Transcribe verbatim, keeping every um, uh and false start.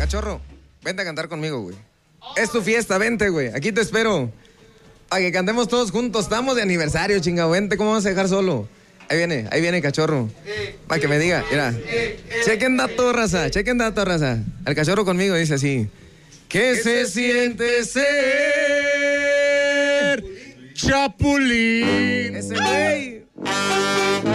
Cachorro, vente a cantar conmigo, güey. Es tu fiesta, vente, güey. Aquí te espero. Para que cantemos todos juntos. Estamos de aniversario, chingado. Vente, ¿cómo vas a dejar solo? Ahí viene, ahí viene Cachorro. Para que me diga, mira. Chequen dato, raza, chequen dato, raza. El Cachorro conmigo dice así. ¿Qué se siente ser Chapulín? Ese güey.